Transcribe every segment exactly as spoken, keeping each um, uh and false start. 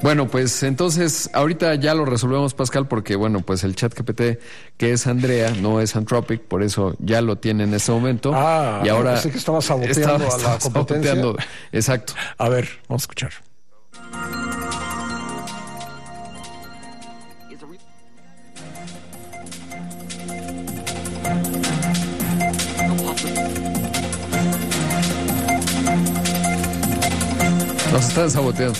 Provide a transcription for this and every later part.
Bueno, pues entonces ahorita ya lo resolvemos, Pascal, porque bueno, pues el ChatGPT, que es Andrea, no es Anthropic, por eso ya lo tiene en este momento. Ah, y ahora sé que estaba saboteando estaba, a la estaba competencia. Saboteando. Exacto. A ver, vamos a escuchar. Nos están saboteando.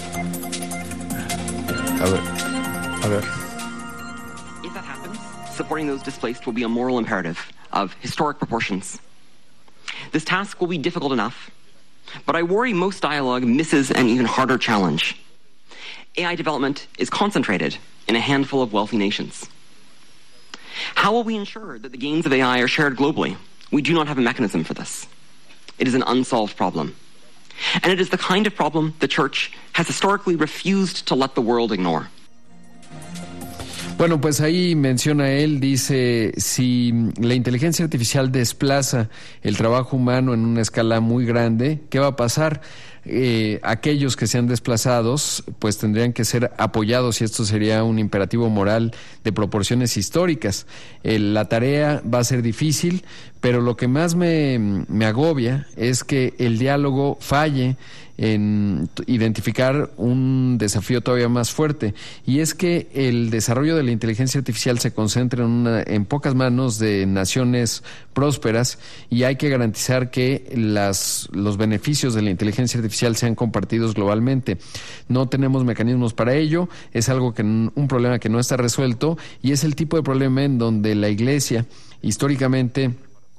A ver, a ver. If that happens, supporting those displaced will be a moral imperative of historic proportions. This task will be difficult enough, but I worry most dialogue misses an even harder challenge. A I development is concentrated in a handful of wealthy nations. How will we ensure that the gains of A I are shared globally? We do not have a mechanism for this. It is an unsolved problem. And it is the kind of problem the Church has historically refused to let the world ignore. Bueno, pues ahí menciona él, dice, si la inteligencia artificial desplaza el trabajo humano en una escala muy grande, ¿qué va a pasar? Eh, aquellos que sean desplazados pues tendrían que ser apoyados y esto sería un imperativo moral de proporciones históricas. Eh, la tarea va a ser difícil, pero lo que más me, me agobia es que el diálogo falle en identificar un desafío todavía más fuerte, y es que el desarrollo de la inteligencia artificial se concentra en, una, en pocas manos de naciones prósperas, y hay que garantizar que las, los beneficios de la inteligencia artificial sean compartidos globalmente. No tenemos mecanismos para ello, es algo que un problema que no está resuelto, y es el tipo de problema en donde la Iglesia históricamente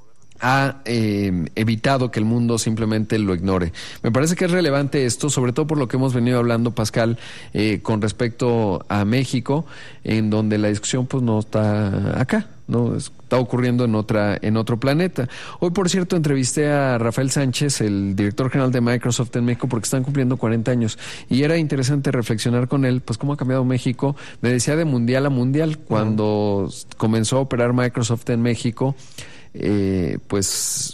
ha eh, evitado que el mundo simplemente lo ignore. Me parece que es relevante esto, sobre todo por lo que hemos venido hablando, Pascal, eh, con respecto a México, en donde la discusión pues no está acá, no está ocurriendo en otra en otro planeta. Hoy, por cierto, entrevisté a Rafael Sánchez, el director general de Microsoft en México, porque están cumpliendo cuarenta años, y era interesante reflexionar con él, pues cómo ha cambiado México. Me decía de mundial a mundial, cuando uh-huh. comenzó a operar Microsoft en México, Eh, pues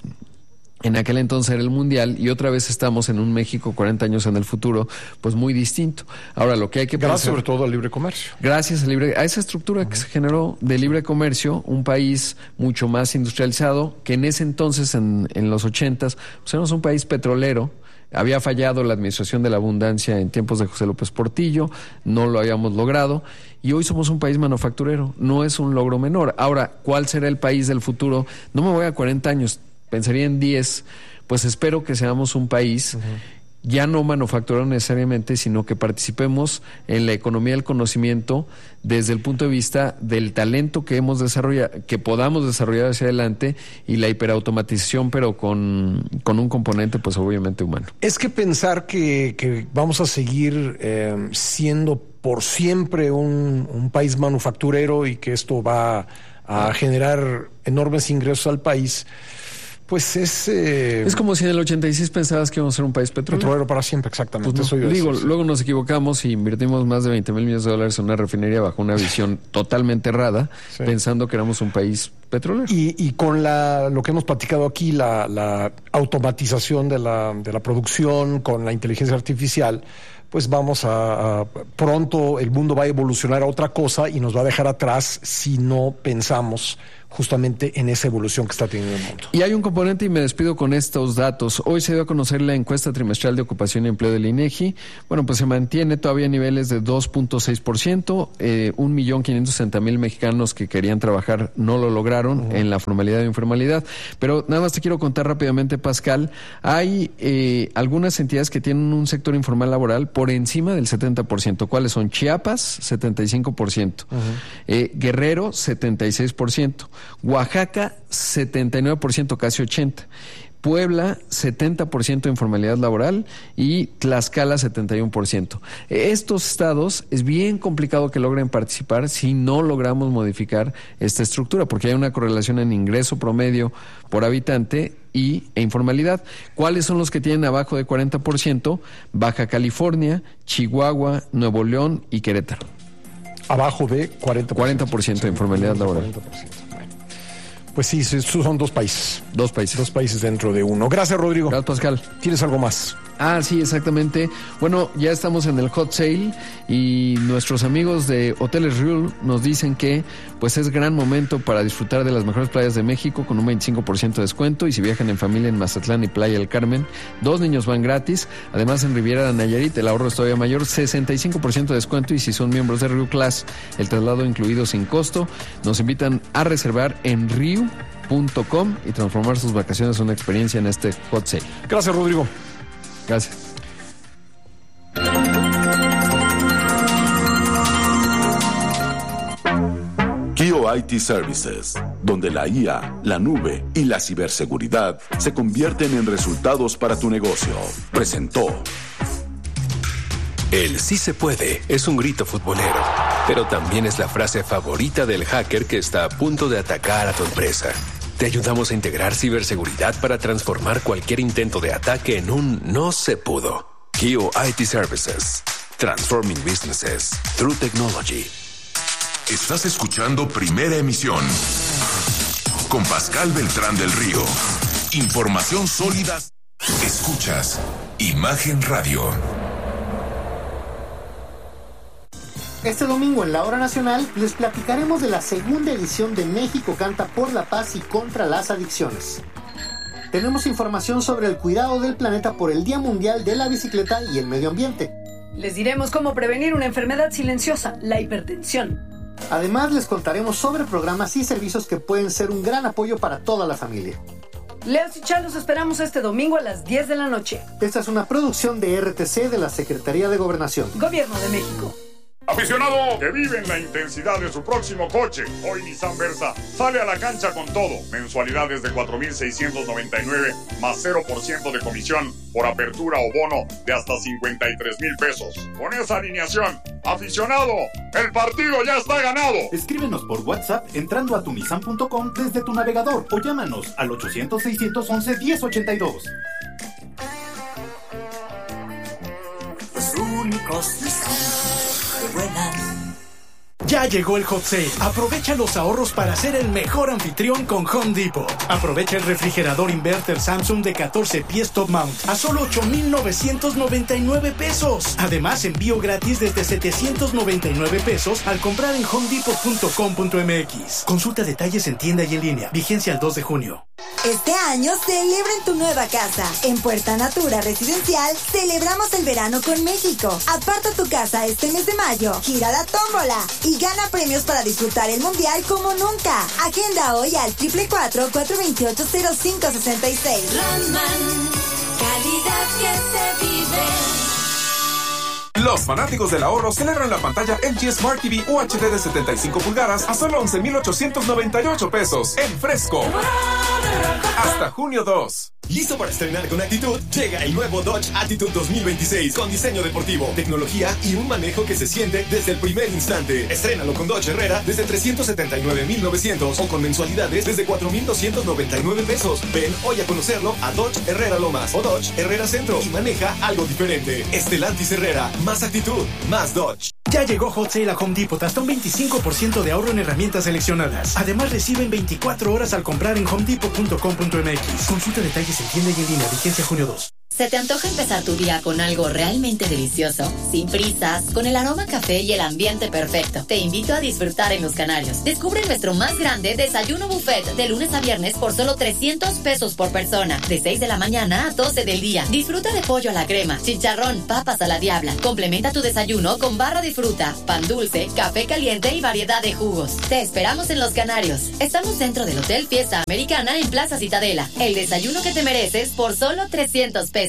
en aquel entonces era el mundial, y otra vez estamos en un México cuarenta años en el futuro, pues muy distinto. Ahora lo que hay que gracias pensar, sobre todo al libre comercio. Gracias al libre, a esa estructura uh-huh. que se generó de libre comercio, un país mucho más industrializado, que en ese entonces, en, en los ochentas, pues éramos un país petrolero. Había fallado la administración de la abundancia en tiempos de José López Portillo, no lo habíamos logrado, y hoy somos un país manufacturero. No es un logro menor. Ahora, ¿cuál será el país del futuro? No me voy a cuarenta años, pensaría en diez, pues espero que seamos un país uh-huh. ya no manufacturero necesariamente, sino que participemos en la economía del conocimiento desde el punto de vista del talento que hemos desarrollado, que podamos desarrollar hacia adelante, y la hiperautomatización, pero con, con un componente pues obviamente humano. Es que pensar que, que vamos a seguir eh, siendo por siempre un, un país manufacturero y que esto va a generar enormes ingresos al país, pues es... Eh, es como si en el ochenta y seis pensabas que íbamos a ser un país petrolero. Petrolero para siempre, exactamente. Pues no, Eso digo, decir, luego nos equivocamos y invertimos más de veinte mil millones de dólares en una refinería bajo una visión totalmente errada, sí. pensando que éramos un país petrolero. Y, y con la, lo que hemos platicado aquí, la, la automatización de la, de la producción, con la inteligencia artificial, pues vamos a, a... Pronto el mundo va a evolucionar a otra cosa y nos va a dejar atrás si no pensamos justamente en esa evolución que está teniendo el mundo. Y hay un componente, y me despido con estos datos. Hoy se dio a conocer la encuesta trimestral de ocupación y empleo del INEGI. Bueno, pues se mantiene todavía a niveles de dos punto seis por ciento. Eh, un millón quinientos sesenta mil mexicanos que querían trabajar no lo lograron uh-huh. en la formalidad e informalidad. Pero nada más te quiero contar rápidamente, Pascal. Hay eh, algunas entidades que tienen un sector informal laboral por encima del setenta por ciento. ¿Cuáles son? Chiapas, setenta y cinco por ciento. Uh-huh. Eh, Guerrero, setenta y seis por ciento. Oaxaca, setenta y nueve por ciento, casi ochenta por ciento. Puebla, setenta por ciento de informalidad laboral, y Tlaxcala, setenta y uno por ciento. Estos estados es bien complicado que logren participar si no logramos modificar esta estructura, porque hay una correlación en ingreso promedio por habitante y e informalidad. ¿Cuáles son los que tienen abajo de cuarenta por ciento? Baja California, Chihuahua, Nuevo León y Querétaro. Abajo de cuarenta por ciento. cuarenta por ciento de informalidad laboral. cuarenta por ciento. Pues sí, son dos países. Dos países. Dos países dentro de uno. Gracias, Rodrigo. Gracias, Pascal. ¿Tienes algo más? Ah, sí, exactamente. Bueno, ya estamos en el hot sale y nuestros amigos de Hoteles Riu nos dicen que pues es gran momento para disfrutar de las mejores playas de México con un veinticinco por ciento de descuento, y si viajan en familia en Mazatlán y Playa del Carmen, dos niños van gratis. Además, en Riviera Nayarit el ahorro es todavía mayor, sesenta y cinco por ciento de descuento, y si son miembros de Riu Class, el traslado incluido sin costo. Nos invitan a reservar en riu punto com y transformar sus vacaciones en una experiencia en este hot sale. Gracias, Rodrigo. Gracias. Kio I T Services, donde la I A, la nube y la ciberseguridad se convierten en resultados para tu negocio, presentó. El sí se puede es un grito futbolero, pero también es la frase favorita del hacker que está a punto de atacar a tu empresa. Te ayudamos a integrar ciberseguridad para transformar cualquier intento de ataque en un no se pudo. Kio I T Services. Transforming businesses through technology. Estás escuchando Primera Emisión con Pascal Beltrán del Río. Información sólida. Escuchas Imagen Radio. Este domingo en la Hora Nacional les platicaremos de la segunda edición de México Canta por la Paz y contra las Adicciones. Tenemos información sobre el cuidado del planeta por el Día Mundial de la Bicicleta y el Medio Ambiente. Les diremos cómo prevenir una enfermedad silenciosa, la hipertensión. Además, les contaremos sobre programas y servicios que pueden ser un gran apoyo para toda la familia. Leos y Chal, los esperamos este domingo a las diez de la noche. Esta es una producción de R T C de la Secretaría de Gobernación. Gobierno de México. Aficionado que vive en la intensidad de su próximo coche, hoy Nissan Versa sale a la cancha con todo. Mensualidades de cuatro mil seiscientos noventa y nueve más cero por ciento de comisión por apertura o bono de hasta cincuenta y tres mil pesos. Con esa alineación, aficionado, el partido ya está ganado. Escríbenos por WhatsApp entrando a tu nissan punto com desde tu navegador o llámanos al ochocientos, seiscientos once, diez ochenta y dos. Los únicos Nissan. Ya llegó el hot sale. Aprovecha los ahorros para ser el mejor anfitrión con Home Depot. Aprovecha el refrigerador inverter Samsung de catorce pies top mount a solo ocho mil novecientos noventa y nueve pesos. Además, envío gratis desde setecientos noventa y nueve pesos al comprar en home depot punto com punto m x. Consulta detalles en tienda y en línea. Vigencia el dos de junio. Este año celebra en tu nueva casa. En Puerta Natura Residencial celebramos el verano con México. Aparta tu casa este mes de mayo, gira la tómbola y gana premios para disfrutar el mundial como nunca. Agenda hoy al triple cuatro, cuatro dos ocho, cero cinco seis seis. Roman, calidad que se vive. Los fanáticos del ahorro celebran la pantalla L G Smart T V U H D de setenta y cinco pulgadas a solo once mil ochocientos noventa y ocho pesos en Fresco. Hasta junio dos. ¿Listo para estrenar con actitud? Llega el nuevo Dodge Attitude dos mil veintiséis con diseño deportivo, tecnología y un manejo que se siente desde el primer instante. Estrénalo con Dodge Herrera desde trescientos setenta y nueve mil novecientos o con mensualidades desde cuatro mil doscientos noventa y nueve pesos. Ven hoy a conocerlo a Dodge Herrera Lomas o Dodge Herrera Centro y maneja algo diferente. Stellantis Herrera, más actitud, más Dodge. Ya llegó Hot Sale a Home Depot, hasta un veinticinco por ciento de ahorro en herramientas seleccionadas. Además, reciben veinticuatro horas al comprar en home depot punto com punto m x. Consulta detalles en tienda y en línea. Vigencia junio dos. ¿Se te antoja empezar tu día con algo realmente delicioso? Sin prisas, con el aroma a café y el ambiente perfecto. Te invito a disfrutar en Los Canarios. Descubre nuestro más grande desayuno buffet de lunes a viernes por solo trescientos pesos por persona. De seis de la mañana a doce del día. Disfruta de pollo a la crema, chicharrón, papas a la diabla. Complementa tu desayuno con barra de fruta, pan dulce, café caliente y variedad de jugos. Te esperamos en Los Canarios. Estamos dentro del Hotel Fiesta Americana en Plaza Citadela. El desayuno que te mereces por solo trescientos pesos.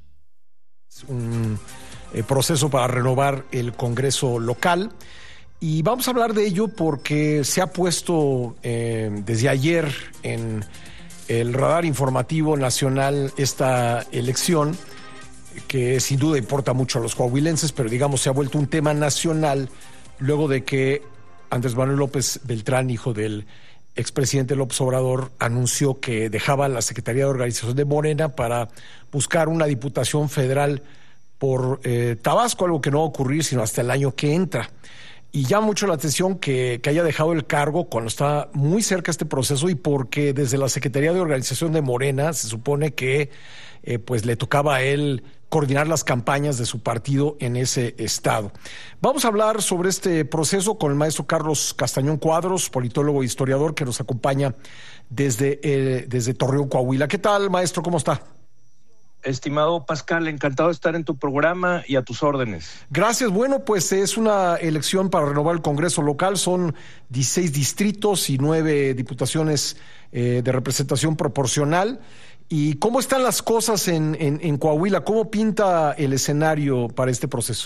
Un eh, proceso para renovar el Congreso local y vamos a hablar de ello porque se ha puesto eh, desde ayer en el radar informativo nacional esta elección que sin duda importa mucho a los coahuilenses, pero digamos se ha vuelto un tema nacional luego de que Andrés Manuel López Beltrán, hijo del expresidente López Obrador, anunció que dejaba la Secretaría de Organización de Morena para buscar una diputación federal por eh, Tabasco, algo que no va a ocurrir sino hasta el año que entra. Y llama mucho la atención que, que haya dejado el cargo cuando está muy cerca este proceso y porque desde la Secretaría de Organización de Morena se supone que eh, pues le tocaba a él coordinar las campañas de su partido en ese estado. Vamos a hablar sobre este proceso con el maestro Carlos Castañón Cuadros, politólogo e historiador que nos acompaña desde, eh, desde Torreón, Coahuila. ¿Qué tal, maestro? ¿Cómo está? Estimado Pascal, encantado de estar en tu programa y a tus órdenes. Gracias. Bueno, pues es una elección para renovar el Congreso local. Son dieciséis distritos y nueve diputaciones eh, de representación proporcional. ¿Y cómo están las cosas en, en, en Coahuila? ¿Cómo pinta el escenario para este proceso?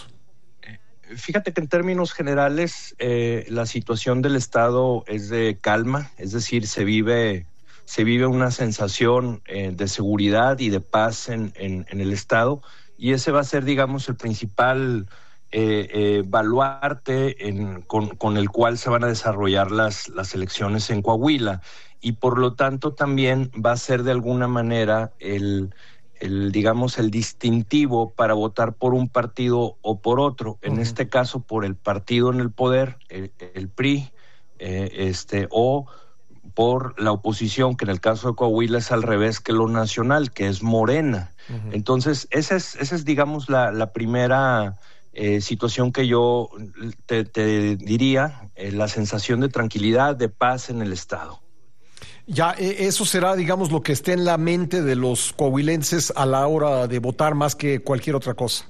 Fíjate que en términos generales eh, la situación del Estado es de calma, es decir, se vive... se vive una sensación eh, de seguridad y de paz en, en, en el Estado, y ese va a ser, digamos, el principal eh, eh, baluarte en, con, con el cual se van a desarrollar las, las elecciones en Coahuila, y por lo tanto también va a ser de alguna manera el, el digamos, el distintivo para votar por un partido o por otro, en uh-huh. este caso por el partido en el poder, el, el P R I, eh, este, o por la oposición, que en el caso de Coahuila es al revés que lo nacional, que es Morena. Uh-huh. Entonces, esa es, esa es digamos, la, la primera eh, situación que yo te, te diría, eh, la sensación de tranquilidad, de paz en el Estado. Ya, eh, eso será, digamos, lo que esté en la mente de los coahuilenses a la hora de votar más que cualquier otra cosa.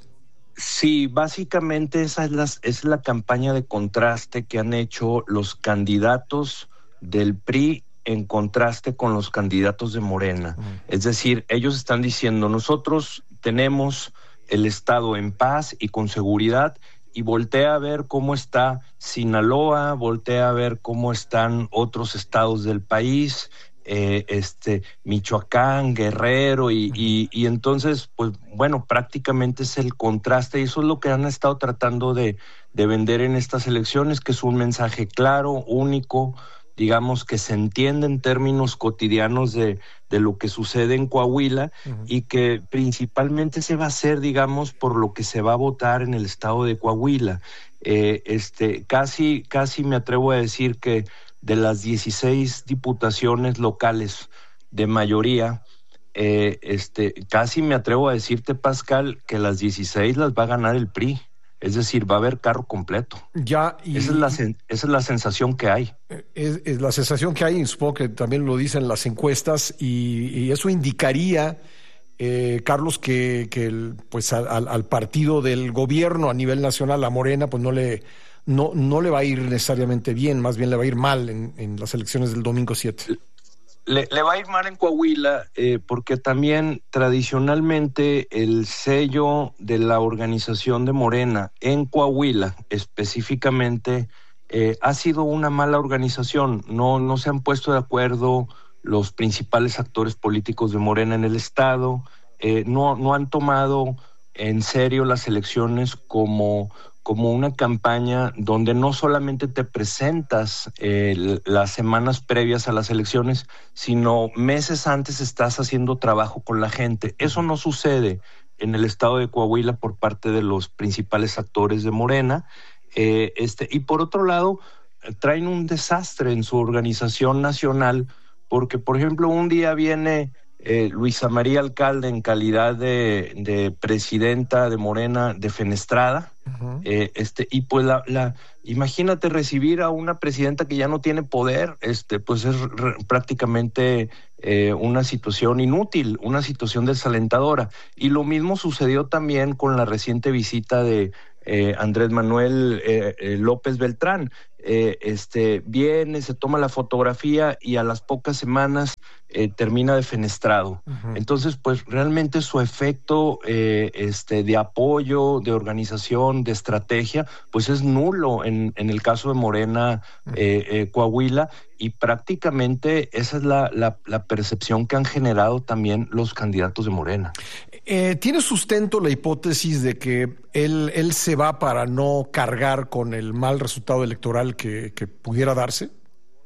Sí, básicamente esa es la, es la campaña de contraste que han hecho los candidatos del P R I en contraste con los candidatos de Morena. Uh-huh. Es decir, ellos están diciendo, nosotros tenemos el Estado en paz y con seguridad, y voltea a ver cómo está Sinaloa, voltea a ver cómo están otros estados del país, eh, este Michoacán, Guerrero, y, uh-huh. y, y entonces, pues bueno, prácticamente es el contraste, y eso es lo que han estado tratando de, de vender en estas elecciones, que es un mensaje claro, único, digamos, que se entiende en términos cotidianos de, de lo que sucede en Coahuila, uh-huh. y que principalmente se va a hacer, digamos, por lo que se va a votar en el estado de Coahuila. Eh, este, casi, casi me atrevo a decir que de las dieciséis diputaciones locales de mayoría, eh, este, casi me atrevo a decirte, Pascal, que las dieciséis las va a ganar el P R I. Es decir, va a haber carro completo. Ya, y, esa, es la, esa es la sensación que hay. Es, es la sensación que hay, y supongo que también lo dicen las encuestas, y, y eso indicaría, eh, Carlos, que, que el, pues al, al partido del gobierno a nivel nacional, a Morena, pues no le, no, no le va a ir necesariamente bien, más bien le va a ir mal en, en las elecciones del domingo siete. Le, le va a ir mal en Coahuila eh, porque también tradicionalmente el sello de la organización de Morena en Coahuila específicamente eh, ha sido una mala organización. No, no se han puesto de acuerdo los principales actores políticos de Morena en el estado, eh, no, no han tomado en serio las elecciones como... como una campaña donde no solamente te presentas eh, las semanas previas a las elecciones, sino meses antes estás haciendo trabajo con la gente. Eso no sucede en el estado de Coahuila por parte de los principales actores de Morena. Eh, este, y por otro lado, traen un desastre en su organización nacional, porque, por ejemplo, un día viene... Eh, Luisa María Alcalde en calidad de, de presidenta de Morena defenestrada, uh-huh. eh, este, y pues la, la, imagínate recibir a una presidenta que ya no tiene poder, este, pues es re, prácticamente eh, una situación inútil, una situación desalentadora. Y lo mismo sucedió también con la reciente visita de eh, Andrés Manuel eh, eh, López Beltrán. Eh, este, viene, se toma la fotografía y a las pocas semanas eh, termina defenestrado. Uh-huh. Entonces, pues realmente su efecto eh, este, de apoyo, de organización, de estrategia, pues es nulo en, en el caso de Morena, uh-huh. eh, eh, Coahuila, y prácticamente esa es la, la, la percepción que han generado también los candidatos de Morena. Eh, ¿Tiene sustento la hipótesis de que él, él se va para no cargar con el mal resultado electoral que, que pudiera darse?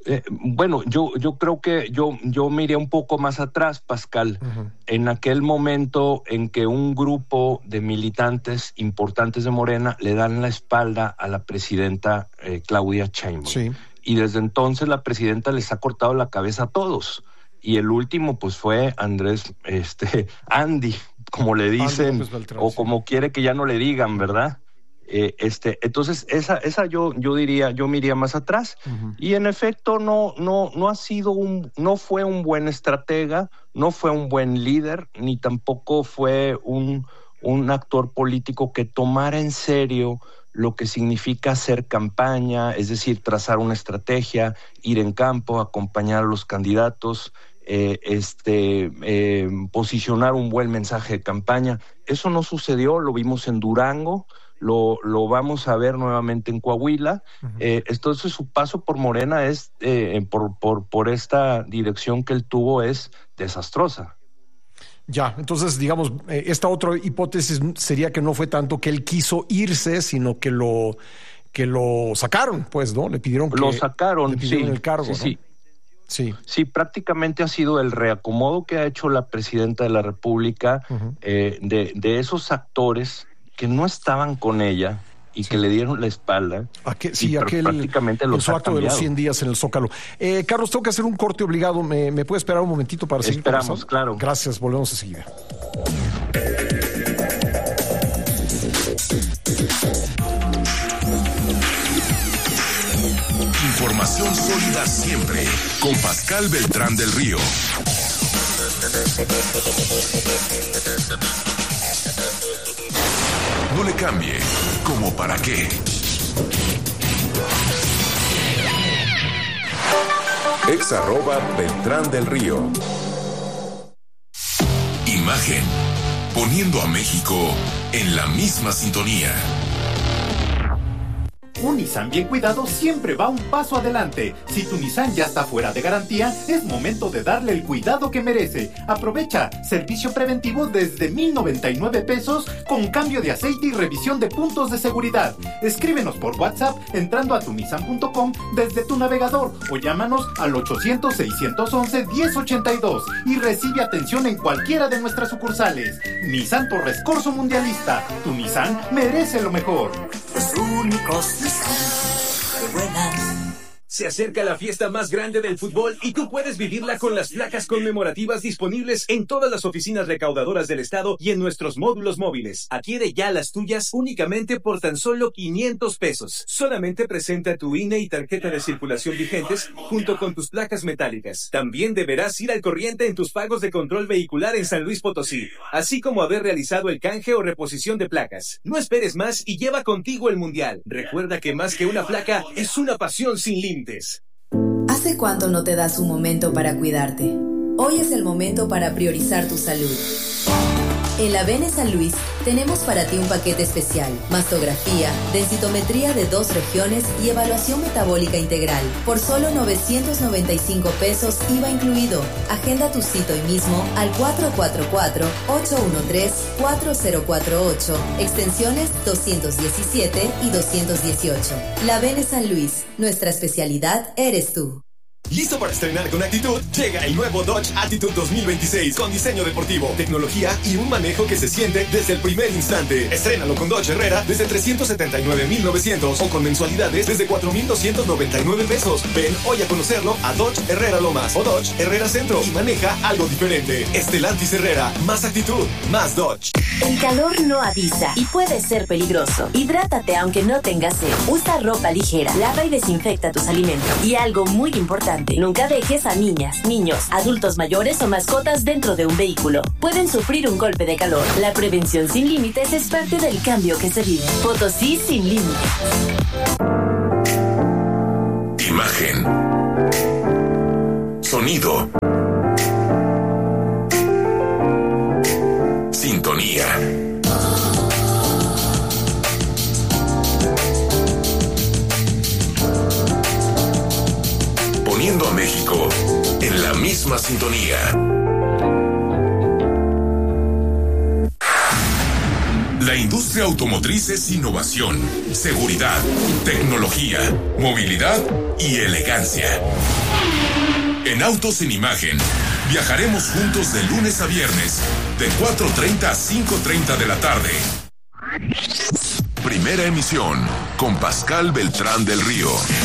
Eh, bueno, yo, yo creo que yo, yo me iría un poco más atrás, Pascal, uh-huh. en aquel momento en que un grupo de militantes importantes de Morena le dan la espalda a la presidenta eh, Claudia Sheinbaum. Sí. Y desde entonces la presidenta les ha cortado la cabeza a todos. Y el último, pues, fue Andrés, este, Andy, como le dicen, Beltrán, o como sí. quiere que ya no le digan, ¿verdad? Eh, este, entonces, esa, esa yo, yo diría, yo me iría más atrás. Uh-huh. Y en efecto, no, no, no ha sido un, no fue un buen estratega, no fue un buen líder, ni tampoco fue un, un actor político que tomara en serio lo que significa hacer campaña, es decir, trazar una estrategia, ir en campo, acompañar a los candidatos, eh, este, eh, posicionar un buen mensaje de campaña. Eso no sucedió, lo vimos en Durango, lo, lo vamos a ver nuevamente en Coahuila. Uh-huh. Eh, entonces su paso por Morena es, eh, por, por, por esta dirección que él tuvo, es desastrosa. Ya, entonces, digamos, eh, esta otra hipótesis sería que no fue tanto que él quiso irse, sino que lo que lo sacaron, pues, ¿no? Le pidieron que lo sacaron, le pidieron sí, el cargo, sí, ¿no? sí. Sí. Sí, prácticamente ha sido el reacomodo que ha hecho la presidenta de la República uh-huh. eh, de, de esos actores que no estaban con ella y sí. que le dieron la espalda. Aquel, sí, y aquel, prácticamente los su acto de los cien días en el Zócalo. Eh, Carlos, tengo que hacer un corte obligado. ¿Me, me puede esperar un momentito para seguir Esperamos, conversando? claro. Gracias, volvemos enseguida. Información sólida siempre, con Pascal Beltrán del Río. No le cambie, ¿como para qué? Ex arroba Beltrán del Río. Imagen, poniendo a México en la misma sintonía. Un Nissan bien cuidado siempre va un paso adelante. Si tu Nissan ya está fuera de garantía, es momento de darle el cuidado que merece. Aprovecha servicio preventivo desde mil noventa y nueve pesos con cambio de aceite y revisión de puntos de seguridad. Escríbenos por WhatsApp entrando a tu nissan punto com desde tu navegador o llámanos al ochocientos, seiscientos once, diez ochenta y dos y recibe atención en cualquiera de nuestras sucursales. Nissan Torres Corso Mundialista. Tu Nissan merece lo mejor. Los únicos Se acerca la fiesta más grande del fútbol y tú puedes vivirla con las placas conmemorativas disponibles en todas las oficinas recaudadoras del estado y en nuestros módulos móviles. Adquiere ya las tuyas únicamente por tan solo quinientos pesos. Solamente presenta tu I N E y tarjeta de circulación vigentes junto con tus placas metálicas. También deberás ir al corriente en tus pagos de control vehicular en San Luis Potosí, así como haber realizado el canje o reposición de placas. No esperes más y lleva contigo el mundial. Recuerda que más que una placa es una pasión sin límites. ¿Hace cuánto no te das un momento para cuidarte? Hoy es el momento para priorizar tu salud. En la Bene San Luis tenemos para ti un paquete especial, mastografía, densitometría de dos regiones y evaluación metabólica integral. Por solo novecientos noventa y cinco pesos I V A incluido. Agenda tu cita hoy mismo al cuatro cuatro cuatro, ocho uno tres, cuatro cero cuatro ocho, extensiones doscientos diecisiete y doscientos dieciocho. La Bene San Luis, nuestra especialidad eres tú. ¿Listo para estrenar con actitud? Llega el nuevo Dodge Attitude dos mil veintiséis con diseño deportivo, tecnología y un manejo que se siente desde el primer instante. Estrénalo con Dodge Herrera desde trescientos setenta y nueve mil novecientos o con mensualidades desde cuatro mil doscientos noventa y nueve pesos. Ven hoy a conocerlo a Dodge Herrera Lomas o Dodge Herrera Centro y maneja algo diferente. Stellantis Herrera, más actitud, más Dodge. El calor no avisa y puede ser peligroso. Hidrátate aunque no tengas sed. Usa ropa ligera, lava y desinfecta tus alimentos. Y algo muy importante, nunca dejes a niñas, niños, adultos mayores o mascotas dentro de un vehículo. Pueden sufrir un golpe de calor. La prevención sin límites es parte del cambio que se vive. Potosí sin límites. Imagen. Sonido. Sintonía. Poniendo a México en la misma sintonía. La industria industria automotriz es innovación, seguridad, tecnología, movilidad y elegancia. En Autos en Imagen, viajaremos juntos de lunes a viernes, de cuatro treinta a cinco treinta de la tarde. Primera emisión, con Pascal Beltrán del Río.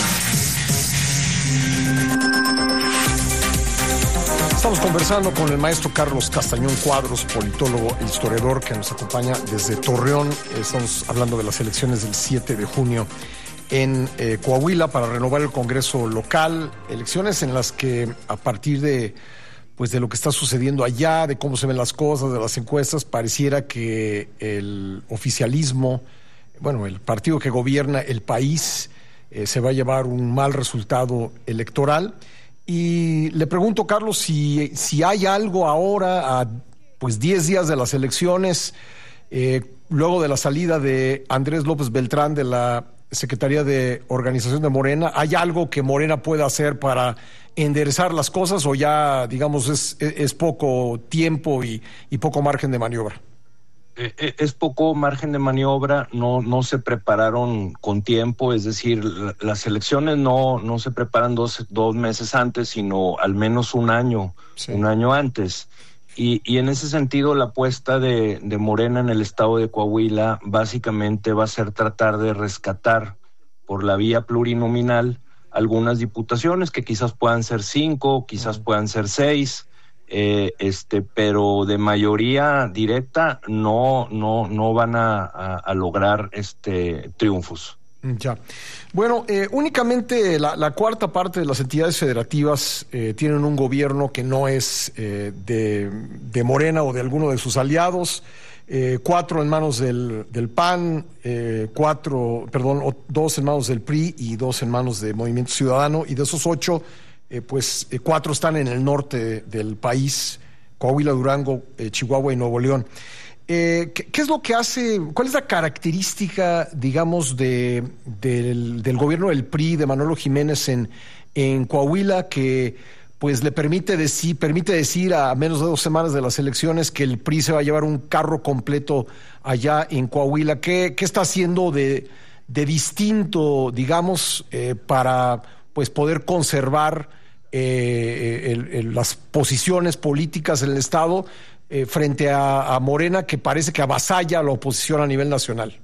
Estamos conversando con el maestro Carlos Castañón Cuadros, politólogo e historiador que nos acompaña desde Torreón. Estamos hablando de las elecciones del siete de junio en eh, Coahuila para renovar el Congreso local. Elecciones en las que, a partir de, pues, de lo que está sucediendo allá, de cómo se ven las cosas, de las encuestas, pareciera que el oficialismo, bueno, el partido que gobierna el país, eh, se va a llevar un mal resultado electoral. Y le pregunto, Carlos, si, si hay algo ahora, a pues diez días de las elecciones, eh, luego de la salida de Andrés López Beltrán de la Secretaría de Organización de Morena, ¿hay algo que Morena pueda hacer para enderezar las cosas o ya, digamos, es, es poco tiempo y, y poco margen de maniobra? Es poco margen de maniobra, no, no se prepararon con tiempo, es decir, la, las elecciones no, no se preparan dos, dos meses antes, sino al menos un año, sí. un año antes. Y, y en ese sentido la apuesta de, de Morena en el estado de Coahuila básicamente va a ser tratar de rescatar por la vía plurinominal algunas diputaciones que quizás puedan ser cinco, quizás puedan ser seis. Eh, este, pero de mayoría directa no, no, no van a, a, a lograr este triunfos. Ya. Bueno, eh, únicamente la, la cuarta parte de las entidades federativas eh, tienen un gobierno que no es eh, de, de Morena o de alguno de sus aliados. Eh, cuatro en manos del, del P A N, eh, cuatro, perdón, o, dos en manos del P R I y dos en manos de Movimiento Ciudadano, y de esos ocho, Eh, pues eh, cuatro están en el norte de, del país: Coahuila, Durango, eh, Chihuahua y Nuevo León. Eh, ¿qué, ¿Qué es lo que hace, cuál es la característica, digamos, de, del, del gobierno del P R I, de Manolo Jiménez en, en Coahuila, que pues le permite decir, permite decir a menos de dos semanas de las elecciones que el P R I se va a llevar un carro completo allá en Coahuila? ¿Qué, qué está haciendo de, de distinto, digamos, eh, para pues poder conservar eh, el, el, las posiciones políticas en el Estado eh, frente a, a Morena, que parece que avasalla a la oposición a nivel nacional?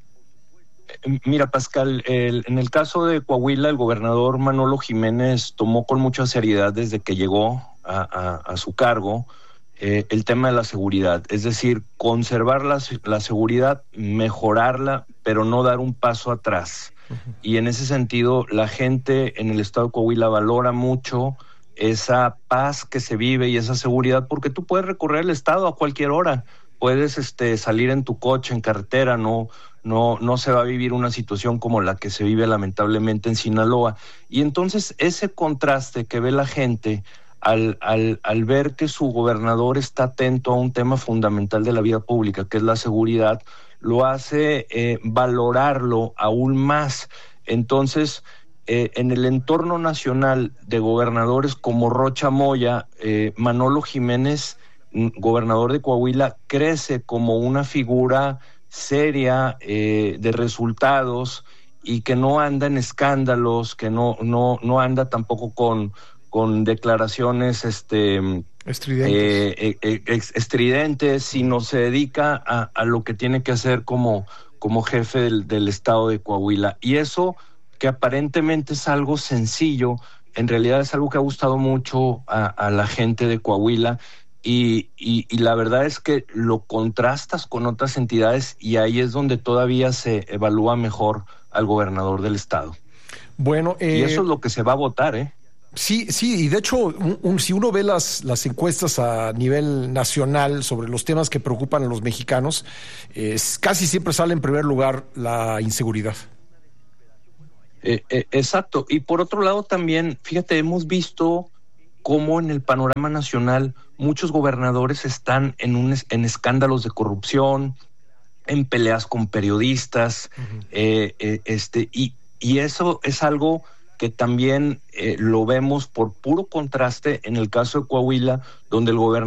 Mira, Pascal, el, en el caso de Coahuila, el gobernador Manolo Jiménez tomó con mucha seriedad desde que llegó a, a, a su cargo eh, el tema de la seguridad, es decir, conservar la, la seguridad, mejorarla, pero no dar un paso atrás. Y en ese sentido, la gente en el estado de Coahuila valora mucho esa paz que se vive y esa seguridad, porque tú puedes recorrer el estado a cualquier hora, puedes este, salir en tu coche, en carretera, no, no, no se va a vivir una situación como la que se vive lamentablemente en Sinaloa. Y entonces ese contraste que ve la gente al, al, al ver que su gobernador está atento a un tema fundamental de la vida pública, que es la seguridad, lo hace eh, valorarlo aún más. Entonces, eh, en el entorno nacional de gobernadores como Rocha Moya, eh, Manolo Jiménez, gobernador de Coahuila, crece como una figura seria eh, de resultados y que no anda en escándalos, que no, no, no anda tampoco con, con declaraciones este estridentes, eh, eh, eh, estridentes, sino se dedica a, a lo que tiene que hacer como, como jefe del, del estado de Coahuila. Y eso, que aparentemente es algo sencillo, en realidad es algo que ha gustado mucho a, a la gente de Coahuila. Y, y, y la verdad es que lo contrastas con otras entidades y ahí es donde todavía se evalúa mejor al gobernador del estado. Bueno, eh... y eso es lo que se va a votar, ¿eh? Sí, sí, y de hecho, un, un, si uno ve las, las encuestas a nivel nacional sobre los temas que preocupan a los mexicanos, eh, casi siempre sale en primer lugar la inseguridad. Eh, eh, exacto, y por otro lado también, fíjate, hemos visto cómo en el panorama nacional muchos gobernadores están en, un, en escándalos de corrupción, en peleas con periodistas, uh-huh. eh, eh, este, y, y eso es algo que también eh, lo vemos por puro contraste en el caso de Coahuila, donde el gobernador